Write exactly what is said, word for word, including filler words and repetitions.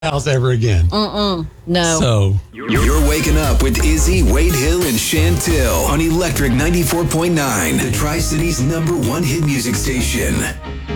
house ever again. Mm-mm. No. So You're waking up with Izzy, Wade Hill, and Chantil on Electric ninety-four point nine, the Tri-Cities number one hit music station.